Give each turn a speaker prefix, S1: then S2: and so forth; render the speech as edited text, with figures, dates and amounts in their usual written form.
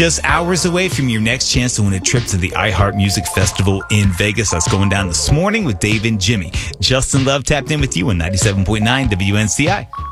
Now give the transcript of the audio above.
S1: just hours away from your next chance to win a trip to the iHeart Music Festival in Vegas. That's going down this morning with Dave and Jimmy. Justin Love tapped in with you on 97.9 WNCI.